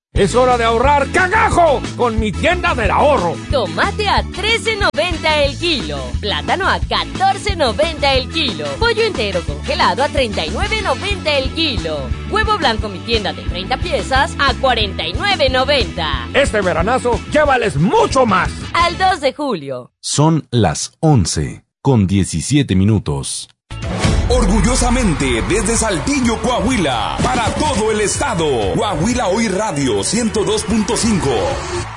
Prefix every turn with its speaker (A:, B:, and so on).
A: Es hora de ahorrar cagajo con mi tienda del ahorro.
B: Tomate a $13.90 el kilo. Plátano a $14.90 el kilo. Pollo entero congelado a $39.90 el kilo. Huevo blanco mi tienda de 30 piezas a $49.90.
A: Este veranazo, llévales mucho más.
B: Al 2 de julio.
C: Son las 11:17.
D: Orgullosamente desde Saltillo, Coahuila, para todo el estado. Coahuila Hoy Radio 102.5.